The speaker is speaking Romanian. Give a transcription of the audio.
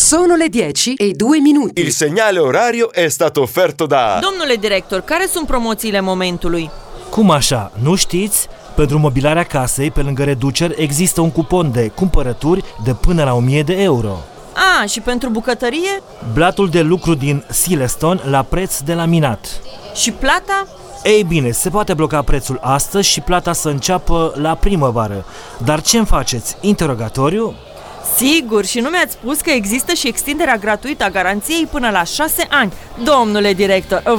Sono le 10:02. Il segnale orario è stato offerto da... Domnule director, care sunt promoțiile momentului? Cum așa? Nu știți? Pentru mobilarea casei, pe lângă reduceri, există un cupon de cumpărături de până la 1000 de euro. A, și pentru bucătărie? Blatul de lucru din Silestone la preț de laminat. Și plata? Ei bine, se poate bloca prețul astăzi și plata să înceapă la primăvară. Dar ce-mi faceți? Interogatoriu? Sigur, și nu mi-ați spus că există și extinderea gratuită a garanției până la 6 ani. Domnule director,